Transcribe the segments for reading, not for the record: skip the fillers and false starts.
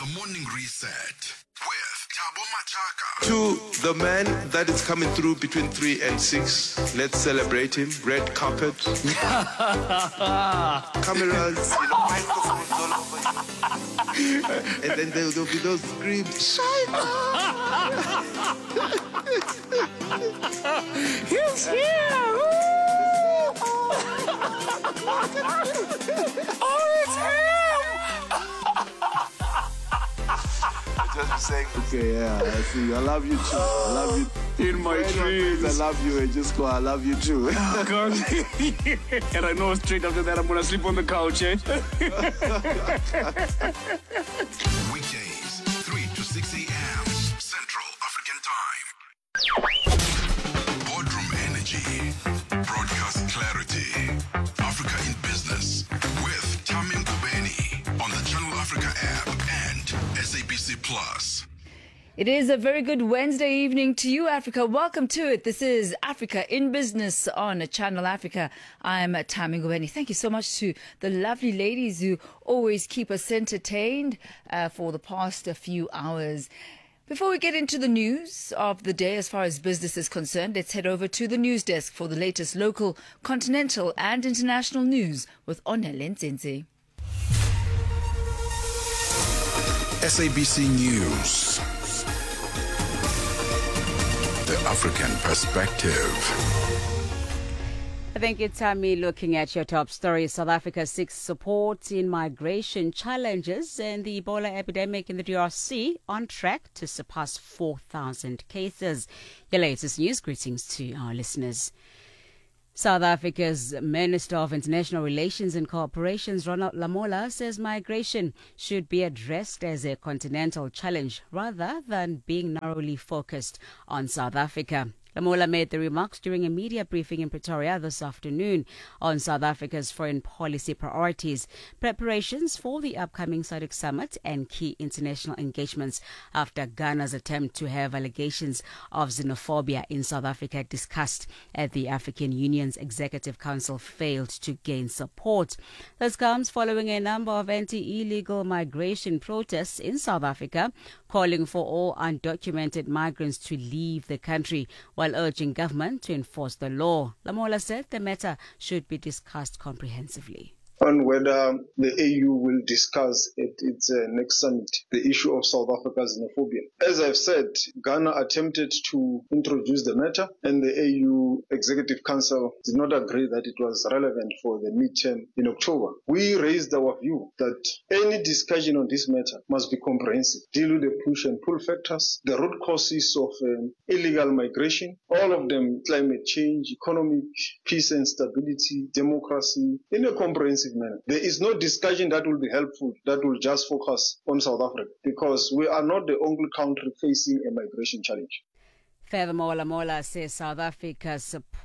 The Morning Reset with Thabo Machaka. To the man that is coming through between 3 and 6, let's celebrate him. Red carpet. Cameras, microphones all over you. And then there'll be those screams. He's here! Oh, it's him! Just saying, okay, yeah, I see. I love you too. I love you. In my dreams. I love you, and just go, I love you too. And I know straight after that I'm gonna sleep on the couch, eh? Weekdays, 3 to 6 a.m. Central African Time. Boardroom Energy. Broadcast clarity. Africa in Business with Tamim Kubeni on the Channel Africa app and SABC Plus. It is a very good Wednesday evening to you, Africa. Welcome to it. This is Africa in Business on Channel Africa. I'm Tamim Kubeni. Thank you so much to the lovely ladies who always keep us entertained for the past few hours. Before we get into the news of the day as far as business is concerned, let's head over to the news desk for the latest local, continental and international news with Onel Nzinzi. SABC News. The African Perspective. Thank you, Tammy. Looking at your top stories, South Africa seeks support in migration challenges and the Ebola epidemic in the DRC on track to surpass 4,000 cases. Your latest news. Greetings to our listeners. South Africa's Minister of International Relations and Cooperation, Ronald Lamola, says migration should be addressed as a continental challenge rather than being narrowly focused on South Africa. Lamola made the remarks during a media briefing in Pretoria this afternoon on South Africa's foreign policy priorities, preparations for the upcoming SADC summit and key international engagements after Ghana's attempt to have allegations of xenophobia in South Africa discussed at the African Union's Executive Council failed to gain support. This comes following a number of anti-illegal migration protests in South Africa, calling for all undocumented migrants to leave the country, while urging government to enforce the law. Lamola said the matter should be discussed comprehensively. On whether the AU will discuss at its next summit the issue of South Africa's xenophobia. As I've said, Ghana attempted to introduce the matter, and the AU Executive Council did not agree that it was relevant for the midterm in October. We raised our view that any discussion on this matter must be comprehensive, deal with the push and pull factors, the root causes of illegal migration, all of them: climate change, economic peace and stability, democracy, in a comprehensive manner. There is no discussion that will be helpful that will just focus on South Africa, because we are not the only country facing a migration challenge. Furthermore, Lamola says South Africa's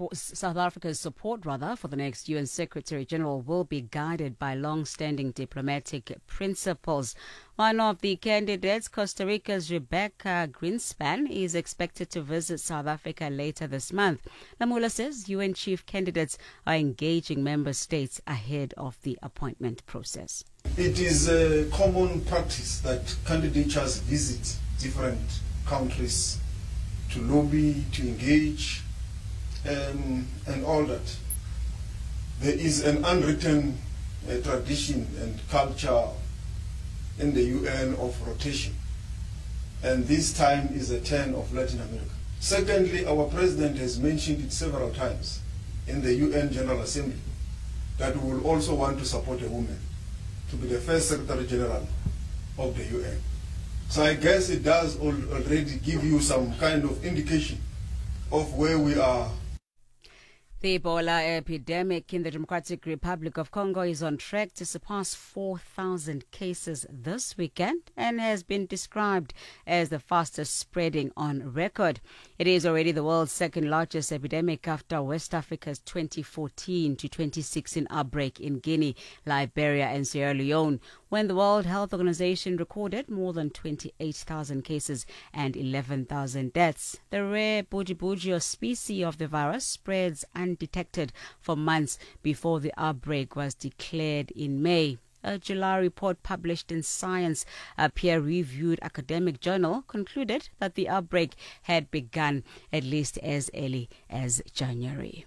support for the next UN Secretary General will be guided by long-standing diplomatic principles. One of the candidates, Costa Rica's Rebecca Greenspan, is expected to visit South Africa later this month. Lamola says UN chief candidates are engaging member states ahead of the appointment process. It is a common practice that candidates visit different countries to lobby, to engage, and all that. There is an unwritten tradition and culture in the UN of rotation, and this time is a turn of Latin America. Secondly, our president has mentioned it several times in the UN General Assembly that we will also want to support a woman to be the first Secretary General of the UN. So I guess it does already give you some kind of indication of where we are. The Ebola epidemic in the Democratic Republic of Congo is on track to surpass 4,000 cases this weekend and has been described as the fastest spreading on record. It is already the world's second largest epidemic after West Africa's 2014 to 2016 outbreak in Guinea, Liberia and Sierra Leone, when the World Health Organization recorded more than 28,000 cases and 11,000 deaths. The rare Bujibujio species of the virus spreads undetected for months before the outbreak was declared in May. A July report published in Science, a peer-reviewed academic journal, concluded that the outbreak had begun at least as early as January.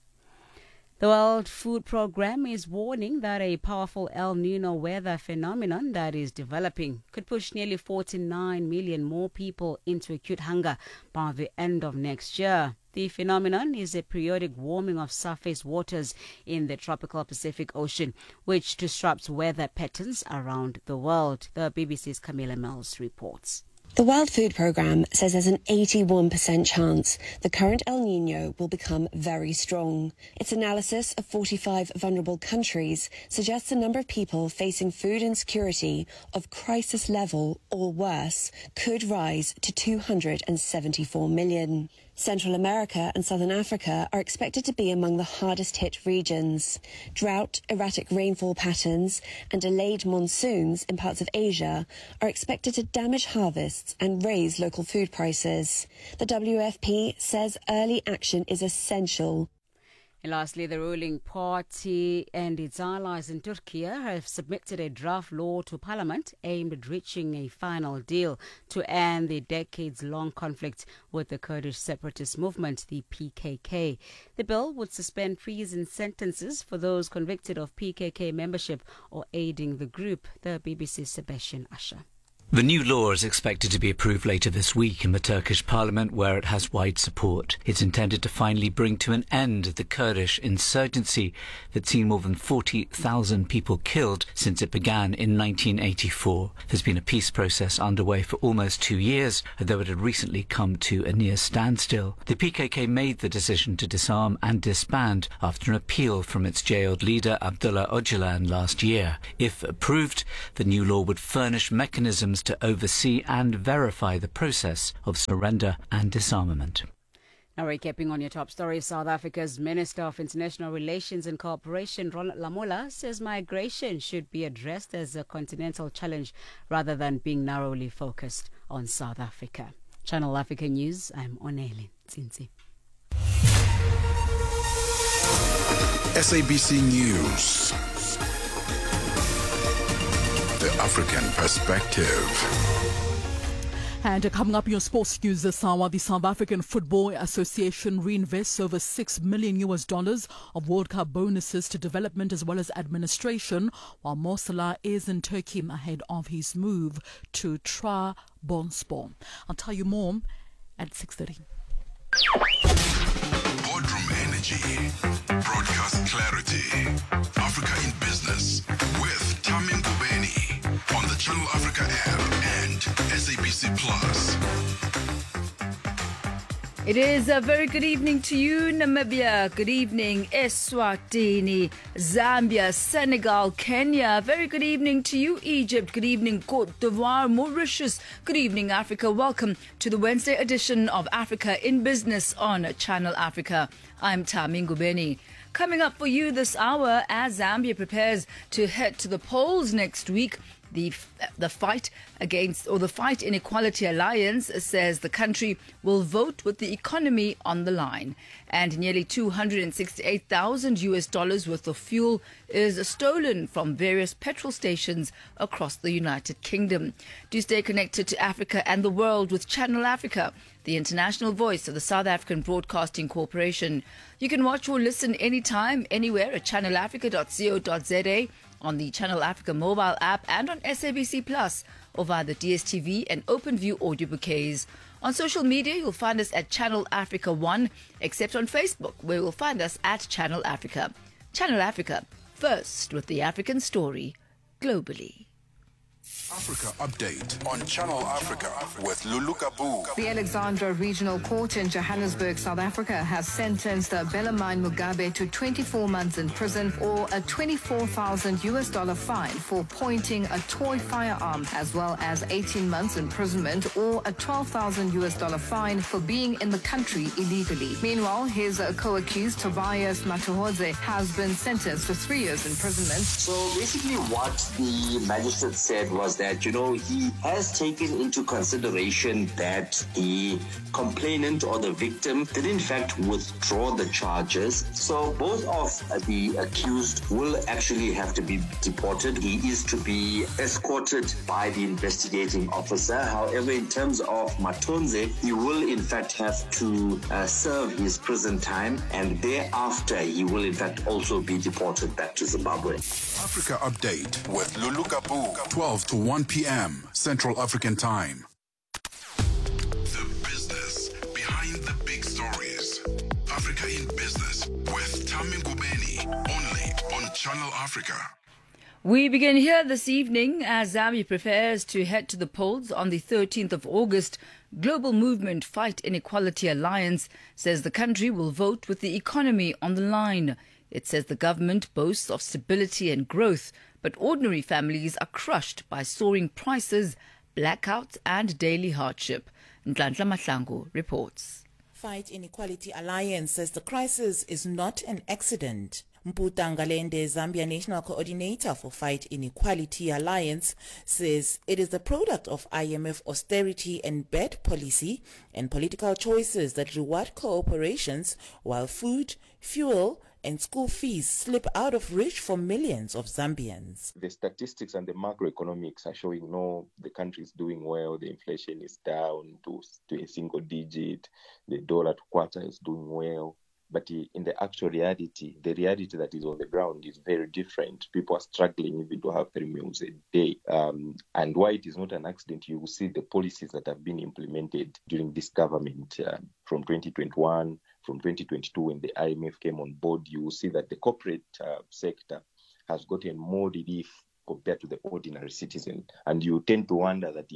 The World Food Programme is warning that a powerful El Nino weather phenomenon that is developing could push nearly 49 million more people into acute hunger by the end of next year. The phenomenon is a periodic warming of surface waters in the tropical Pacific Ocean, which disrupts weather patterns around the world. The BBC's Camilla Mills reports. The World Food Programme says there's an 81% chance the current El Nino will become very strong. Its analysis of 45 vulnerable countries suggests the number of people facing food insecurity of crisis level or worse could rise to 274 million. Central America and Southern Africa are expected to be among the hardest hit regions. Drought, erratic rainfall patterns and delayed monsoons in parts of Asia are expected to damage harvests and raise local food prices. The WFP says early action is essential. And lastly, the ruling party and its allies in Turkey have submitted a draft law to parliament aimed at reaching a final deal to end the decades-long conflict with the Kurdish separatist movement, the PKK. The bill would suspend prison sentences for those convicted of PKK membership or aiding the group. The BBC's Sebastian Asher. The new law is expected to be approved later this week in the Turkish parliament, where it has wide support. It's intended to finally bring to an end the Kurdish insurgency that's seen more than 40,000 people killed since it began in 1984. There's been a peace process underway for almost 2 years, although it had recently come to a near standstill. The PKK made the decision to disarm and disband after an appeal from its jailed leader Abdullah Öcalan last year. If approved, the new law would furnish mechanisms to oversee and verify the process of surrender and disarmament. Now, recapping on your top stories, South Africa's Minister of International Relations and Cooperation, Ronald Lamola, says migration should be addressed as a continental challenge rather than being narrowly focused on South Africa. Channel Africa News, I'm Onele Tsinzi. SABC News. The African Perspective. And coming up in your sports news this hour, the South African Football Association reinvests over $6 million of World Cup bonuses to development as well as administration, while Mo Salah is in Turkey ahead of his move to Trabzonspor. I'll tell you more at 6:30. Boardroom energy. Broadcast clarity. Africa in Business with Tamim Ngubeni on the Channel Africa app and SABC Plus. It is a very good evening to you, Namibia. Good evening, Eswatini, Zambia, Senegal, Kenya. Very good evening to you, Egypt. Good evening, Côte d'Ivoire, Mauritius. Good evening, Africa. Welcome to the Wednesday edition of Africa in Business on Channel Africa. I'm Tamim Ngubeni. Coming up for you this hour, as Zambia prepares to head to the polls next week, the Fight Inequality Alliance says the country will vote with the economy on the line. And nearly $268,000 worth of fuel is stolen from various petrol stations across the United Kingdom. Do stay connected to Africa and the world with Channel Africa, the international voice of the South African Broadcasting Corporation. You can watch or listen anytime, anywhere at channelafrica.co.za, on the Channel Africa mobile app and on SABC Plus or via the DSTV and OpenView audio bouquets. On social media, you'll find us at Channel Africa 1, except on Facebook, where you'll find us at Channel Africa. Channel Africa, first with the African story globally. Africa Update on Channel Africa with Lulu Kabu. The Alexandra Regional Court in Johannesburg, South Africa, has sentenced Bellarmine Mugabe to 24 months in prison or a $24,000 fine for pointing a toy firearm, as well as 18 months imprisonment or a $12,000 fine for being in the country illegally. Meanwhile, his co-accused Tobias Matuhodze has been sentenced to 3 years imprisonment. So basically what the magistrate said said was that, he has taken into consideration that the complainant or the victim did in fact withdraw the charges. So both of the accused will actually have to be deported. He is to be escorted by the investigating officer. However, in terms of Matonze, he will in fact have to serve his prison time, and thereafter he will in fact also be deported back to Zimbabwe. Africa Update with Lulu Kapu, 12 to 1 p.m. Central African Time. The business behind the big stories. Africa in Business with Tammy Ngubeni, only on Channel Africa. We begin here this evening as Zambia prepares to head to the polls on the 13th of August. Global Movement Fight Inequality Alliance says the country will vote with the economy on the line. It says the government boasts of stability and growth, but ordinary families are crushed by soaring prices, blackouts and daily hardship. Nhlanhla Mahlangu reports. Fight Inequality Alliance says the crisis is not an accident. Mputa Ngalende, Zambia National Coordinator for Fight Inequality Alliance, says it is the product of IMF austerity and bad policy and political choices that reward corporations while food, fuel and school fees slip out of reach for millions of Zambians. The statistics and the macroeconomics are showing the country is doing well, the inflation is down to a single digit, the dollar to quarter is doing well. But in the actual reality, the reality that is on the ground is very different. People are struggling even to have 3 meals a day. And why it is not an accident, you will see the policies that have been implemented during this government from 2021, from 2022 when the IMF came on board. You will see that the corporate sector has gotten more relief compared to the ordinary citizen. And you tend to wonder that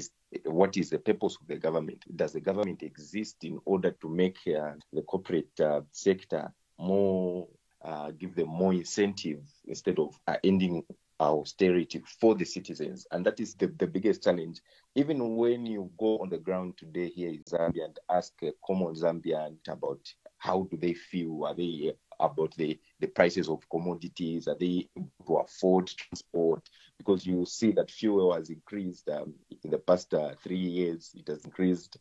what is the purpose of the government? Does the government exist in order to make the corporate sector more, give them more incentive instead of ending austerity for the citizens? And that is the biggest challenge. Even when you go on the ground today here in Zambia and ask a common Zambian about how do they feel, are they about the prices of commodities, are they able to afford transport? Because you see that fuel has increased in the past 3 years, it has increased.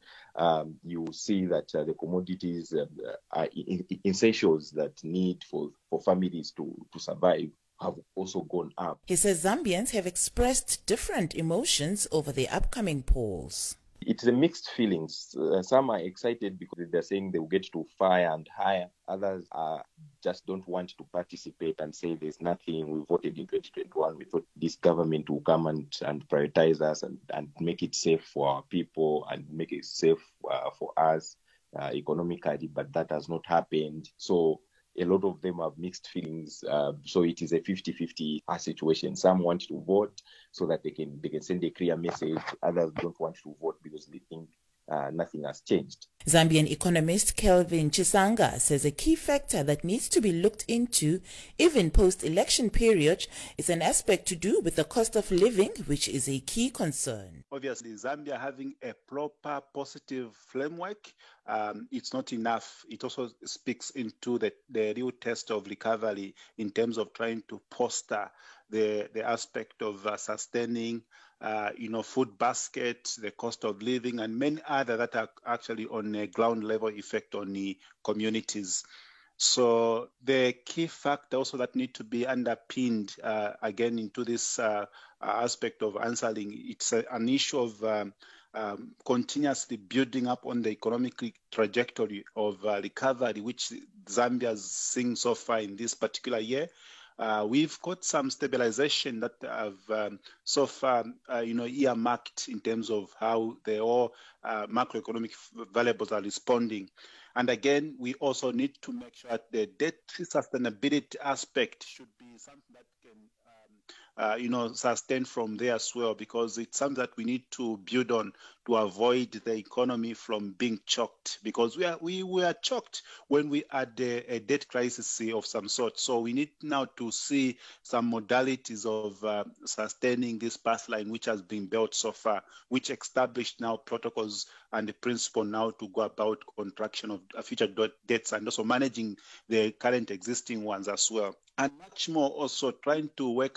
You see that the commodities are essentials that need for families to survive have also gone up. He says Zambians have expressed different emotions over the upcoming polls. It's a mixed feelings. Some are excited because they're saying they will get to fire and hire. Others just don't want to participate and say there's nothing. We voted in 2021. We thought this government will come and prioritize us and make it safe for our people and make it safe for us economically, but that has not happened. So a lot of them have mixed feelings. So it is a 50-50 situation. Some want to vote so that they can send a clear message. Others don't want to vote because they think nothing has changed. Zambian economist Kelvin Chisanga says a key factor that needs to be looked into even post-election period is an aspect to do with the cost of living, which is a key concern. Obviously, Zambia having a proper positive framework, it's not enough. It also speaks into the real test of recovery in terms of trying to foster the aspect of sustaining food basket, the cost of living, and many other that are actually on a ground level effect on the communities. So the key factor also that need to be underpinned again into this aspect of answering, it's an issue of continuously building up on the economic trajectory of recovery, which Zambia has seen so far in this particular year. We've got some stabilization that have so far, earmarked in terms of how the all macroeconomic variables are responding. And again, we also need to make sure that the debt sustainability aspect should be something that can, sustain from there as well, because it's something that we need to build on to avoid the economy from being choked, because we were choked when we had a debt crisis of some sort. So we need now to see some modalities of sustaining this path line which has been built so far, which established now protocols and the principle now to go about contraction of future debts and also managing the current existing ones as well. And much more also trying to work around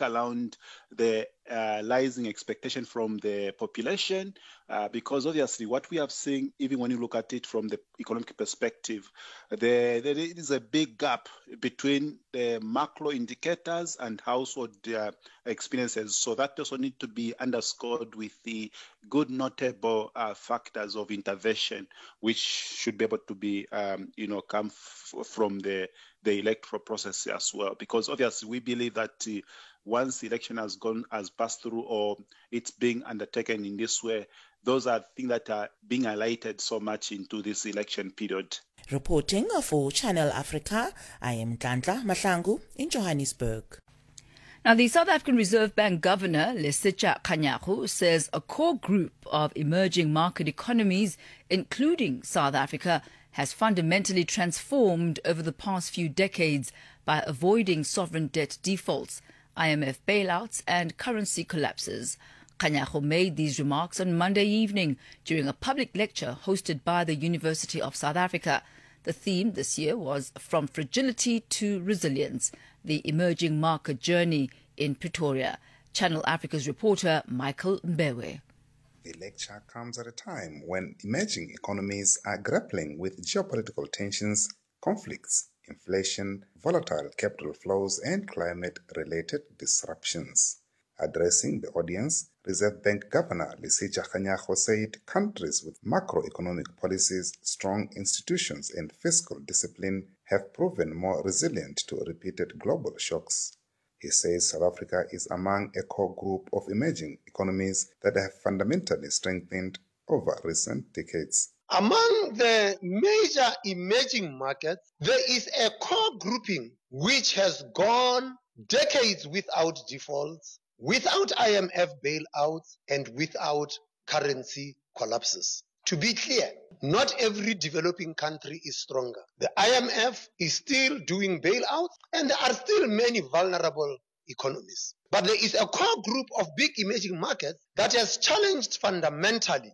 and the rising expectation from the population, because obviously what we have seen, even when you look at it from the economic perspective, there is a big gap between the macro indicators and household experiences. So that also needs to be underscored with the good notable factors of intervention, which should be able to be, come from the electoral process as well. Because obviously we believe that once the election has passed through, or it's being undertaken in this way, those are things that are being highlighted so much into this election period. Reporting for Channel Africa, I am Nhlanhla Mahlangu in Johannesburg. Now, the South African Reserve Bank Governor, Lesetja Kganyago, says a core group of emerging market economies, including South Africa, has fundamentally transformed over the past few decades by avoiding sovereign debt defaults, IMF bailouts and currency collapses. Kganyago made these remarks on Monday evening during a public lecture hosted by the University of South Africa. The theme this year was From Fragility to Resilience, the Emerging Market Journey in Pretoria. Channel Africa's reporter Michael Mbewe. The lecture comes at a time when emerging economies are grappling with geopolitical tensions, conflicts, inflation, volatile capital flows, and climate-related disruptions. Addressing the audience, Reserve Bank Governor Lesetja Kganyago said countries with macroeconomic policies, strong institutions, and fiscal discipline have proven more resilient to repeated global shocks. He says South Africa is among a core group of emerging economies that have fundamentally strengthened over recent decades. Among the major emerging markets, there is a core grouping which has gone decades without defaults, without IMF bailouts, and without currency collapses. To be clear, not every developing country is stronger. The IMF is still doing bailouts, and there are still many vulnerable economies. But there is a core group of big emerging markets that has changed fundamentally.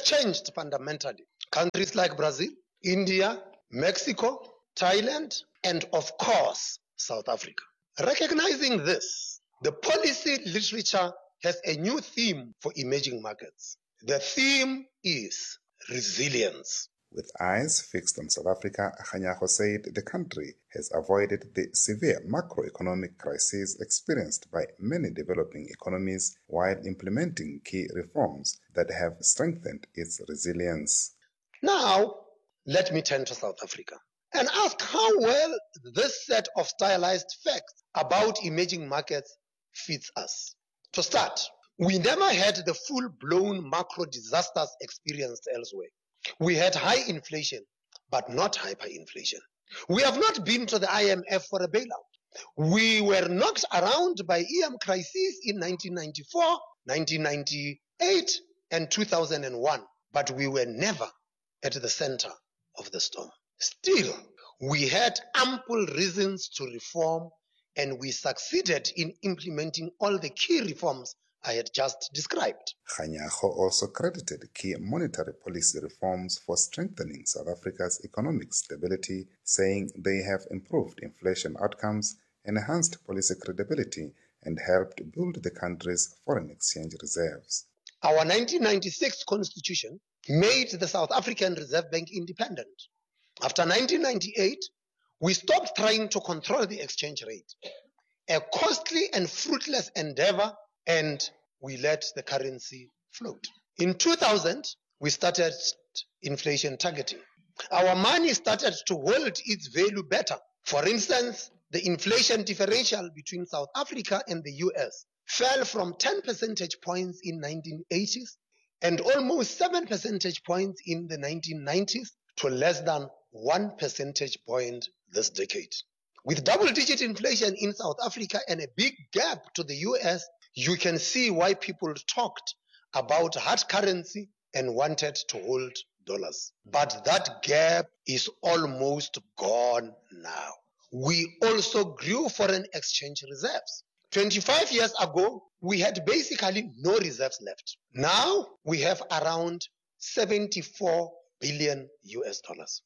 Countries like Brazil, India, Mexico, Thailand, and of course, South Africa. Recognizing this, the policy literature has a new theme for emerging markets. The theme is resilience. With eyes fixed on South Africa, Kganyago said the country has avoided the severe macroeconomic crises experienced by many developing economies while implementing key reforms that have strengthened its resilience. Now, let me turn to South Africa and ask how well this set of stylized facts about emerging markets fits us. To start, we never had the full-blown macro disasters experienced elsewhere. We had high inflation, but not hyperinflation. We have not been to the IMF for a bailout. We were knocked around by EM crises in 1994, 1998, and 2001, but we were never at the center of the storm. Still, we had ample reasons to reform, and we succeeded in implementing all the key reforms I had just described. Kganyago also credited key monetary policy reforms for strengthening South Africa's economic stability, saying they have improved inflation outcomes, enhanced policy credibility, and helped build the country's foreign exchange reserves. Our 1996 constitution made the South African Reserve Bank independent. After 1998, we stopped trying to control the exchange rate, a costly and fruitless endeavor, and we let the currency float. In 2000, we started inflation targeting. Our money started to hold its value better. For instance, the inflation differential between South Africa and the US fell from 10 percentage points in 1980s and almost 7 percentage points in the 1990s to less than 1 percentage point this decade. With double-digit inflation in South Africa and a big gap to the US, you can see why people talked about hard currency and wanted to hold dollars. But that gap is almost gone now. We also grew foreign exchange reserves. 25 years ago, we had basically no reserves left. Now we have around 74 billion US dollars.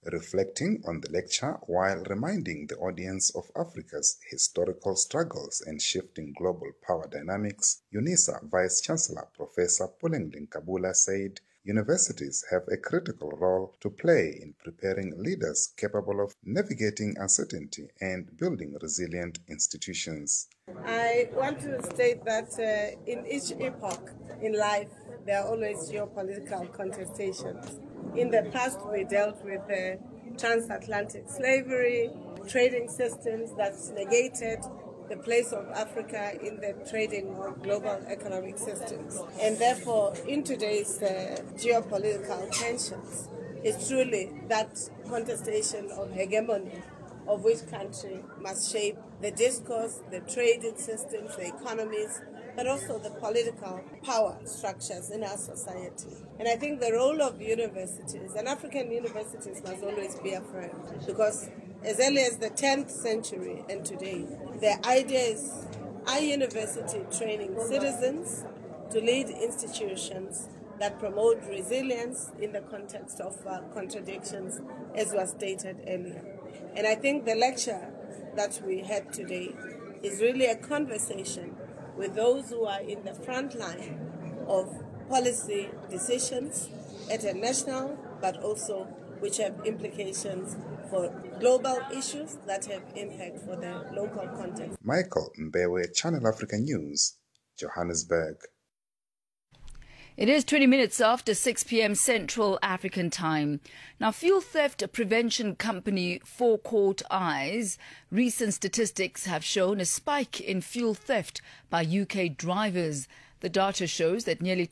Reflecting on the lecture while reminding the audience of Africa's historical struggles and shifting global power dynamics, UNISA Vice-Chancellor Professor Pulengling Kabula said universities have a critical role to play in preparing leaders capable of navigating uncertainty and building resilient institutions. I want to state that in each epoch in life, there are always geopolitical contestations. In the past, we dealt with transatlantic slavery, trading systems that's negated the place of Africa in the trading or global economic systems. And therefore, in today's geopolitical tensions, it's truly that contestation of hegemony of which country must shape the discourse, the trading systems, the economies, but also the political power structures in our society. And I think the role of universities, and African universities must always be affirmed, because as early as the 10th century and today, the idea is our university training citizens to lead institutions that promote resilience in the context of contradictions, as was stated earlier. And I think the lecture that we had today is really a conversation with those who are in the front line of policy decisions at a national, but also which have implications for global issues that have impact for the local context. Michael Mbewe, Channel Africa News, Johannesburg. It is 20 minutes after 6 p.m. Central African Time. Now, fuel theft prevention company Forecourt Eyes, recent statistics have shown a spike in fuel theft by UK drivers. The data shows that nearly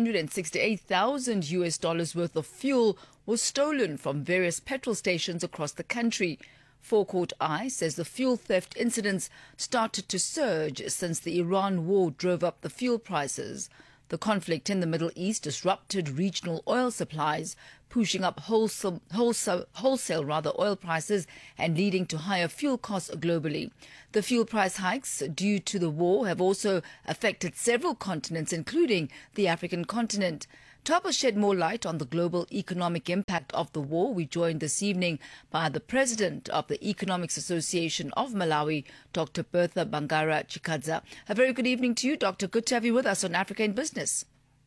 $268,000 worth of fuel was stolen from various petrol stations across the country. Forecourt Eyes says the fuel theft incidents started to surge since the Iran war drove up the fuel prices. The conflict in the Middle East disrupted regional oil supplies, pushing up wholesale oil prices and leading to higher fuel costs globally. The fuel price hikes due to the war have also affected several continents, including the African continent. To help us shed more light on the global economic impact of the war, we joined this evening by the President of the Economics Association of Malawi, Dr. Bertha Bangara Chikadza. A very good evening to you, Doctor. Good to have you with us on Africa in Business.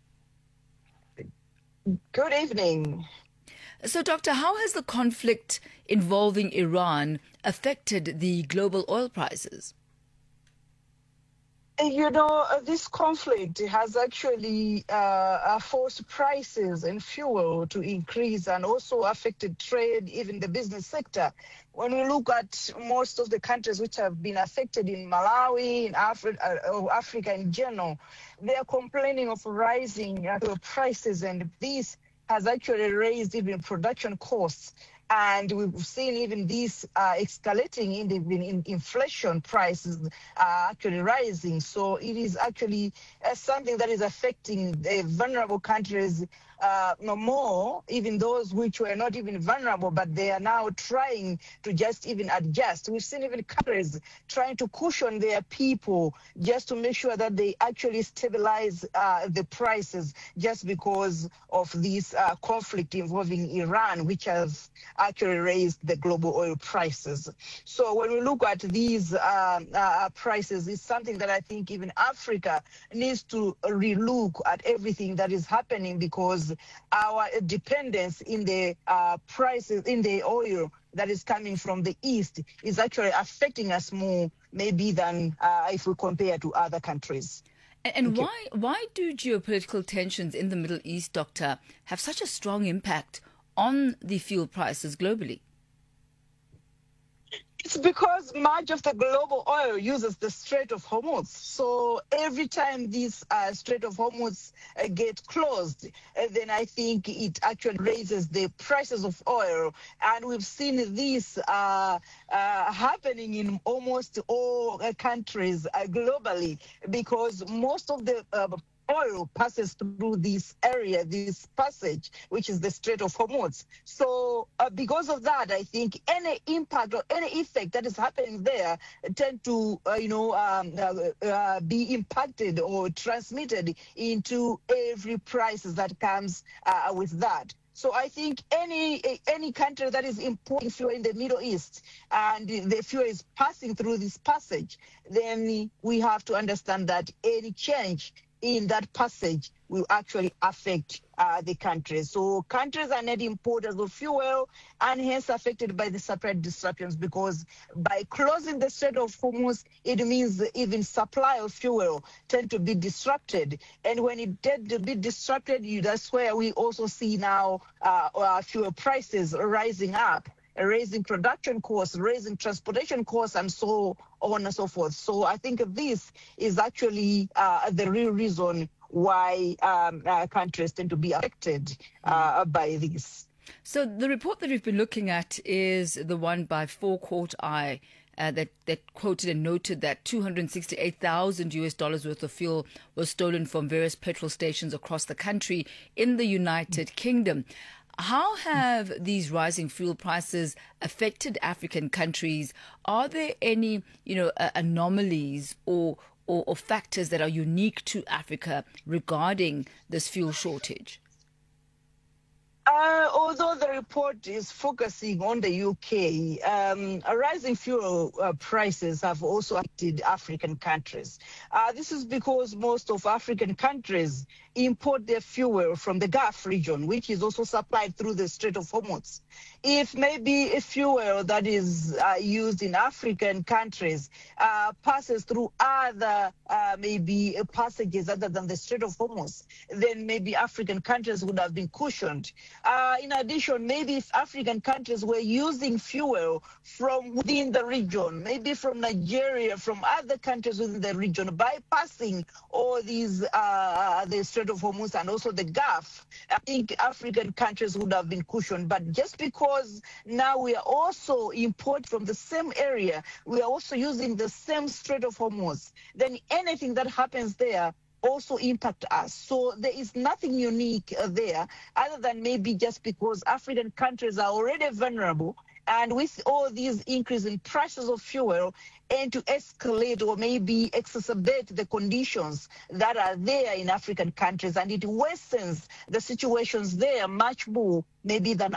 Good evening. So, Doctor, how has the conflict involving Iran affected the global oil prices? You know, this conflict has actually forced prices and fuel to increase and also affected trade, even the business sector. When we look at most of the countries which have been affected in Malawi, in Africa in general, they are complaining of rising prices, and this has actually raised even production costs. And we've seen even this escalating in inflation prices actually rising. So it is actually something that is affecting the vulnerable countries no more, even those which were not even vulnerable, but they are now trying to just even adjust. We've seen even countries trying to cushion their people just to make sure that they actually stabilize the prices just because of this conflict involving Iran, which has actually raised the global oil prices. So when we look at these prices, it's something that I think even Africa needs to relook at everything that is happening, because our dependence in the prices in the oil that is coming from the East is actually affecting us more maybe than if we compare to other countries. And why do geopolitical tensions in the Middle East, Doctor, have such a strong impact on the fuel prices globally? It's because much of the global oil uses the Strait of Hormuz. So every time this Strait of Hormuz gets closed, then I think it actually raises the prices of oil. And we've seen this happening in almost all countries globally, because most of the oil passes through this area, this passage, which is the Strait of Hormuz. So because of that, I think any impact or any effect that is happening there tend to, be impacted or transmitted into every price that comes with that. So I think any country that is importing fuel in the Middle East and the fuel is passing through this passage, then we have to understand that any change in that passage will actually affect the countries. So countries are net importers of fuel and hence affected by the supply disruptions, because by closing the Strait of Hormuz, it means even supply of fuel tend to be disrupted. And when it tend to be disrupted, that's where we also see now fuel prices rising up, raising production costs, raising transportation costs, and so on and so forth. So I think this is actually the real reason why countries tend to be affected by this. So the report that we've been looking at is the one by Four Court Eye that quoted and noted that $268,000 worth of fuel was stolen from various petrol stations across the country in the United Kingdom. How have these rising fuel prices affected African countries? Are there any, anomalies or factors that are unique to Africa regarding this fuel shortage? Although the report is focusing on the UK, rising fuel prices have also affected African countries. This is because most of African countries import their fuel from the Gulf region, which is also supplied through the Strait of Hormuz. If maybe a fuel that is used in African countries passes through other maybe passages other than the Strait of Hormuz, then maybe African countries would have been cushioned. In addition, maybe if African countries were using fuel from within the region, maybe from Nigeria, from other countries within the region, bypassing all these, the Strait of Hormuz and also the Gulf, I think African countries would have been cushioned. But just because now we are also importing from the same area, we are also using the same Strait of Hormuz, then anything that happens there also impact us. So there is nothing unique there other than maybe just because African countries are already vulnerable, and with all these increase in prices of fuel, and to escalate or maybe exacerbate the conditions that are there in African countries, and it worsens the situations there much more maybe than